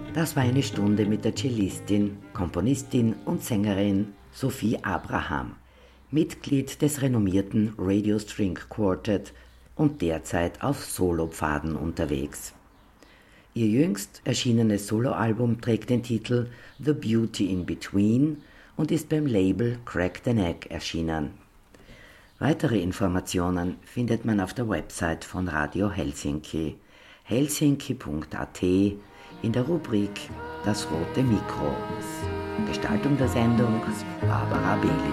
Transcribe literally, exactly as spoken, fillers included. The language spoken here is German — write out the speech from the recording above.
Das war eine Stunde mit der Cellistin, Komponistin und Sängerin Sophie Abraham, Mitglied des renommierten Radio String Quartet und derzeit auf Solopfaden unterwegs. Ihr jüngst erschienenes Soloalbum trägt den Titel The Beauty in Between und ist beim Label Crack the Neck erschienen. Weitere Informationen findet man auf der Website von Radio Helsinki, helsinki punkt a t, in der Rubrik Das rote Mikro. Gestaltung der Sendung Barbara Beli.